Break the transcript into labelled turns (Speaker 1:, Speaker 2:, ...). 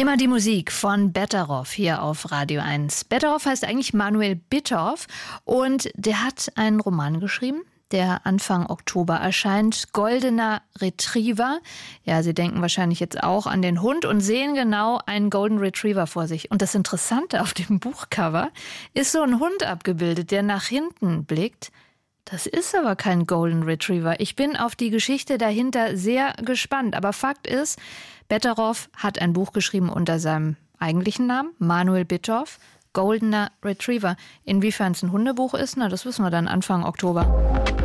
Speaker 1: Immer die Musik von Betteroff hier auf Radio 1. Betteroff heißt eigentlich Manuel Bittorff und der hat einen Roman geschrieben, der Anfang Oktober erscheint. Goldener Retriever. Ja, Sie denken wahrscheinlich jetzt auch an den Hund und sehen genau einen Golden Retriever vor sich. Und das Interessante auf dem Buchcover ist so ein Hund abgebildet, der nach hinten blickt. Das ist aber kein Golden Retriever. Ich bin auf die Geschichte dahinter sehr gespannt. Aber Fakt ist, Betteroff hat ein Buch geschrieben unter seinem eigentlichen Namen, Manuel Bittorff, Goldener Retriever. Inwiefern es ein Hundebuch ist, das wissen wir dann Anfang Oktober.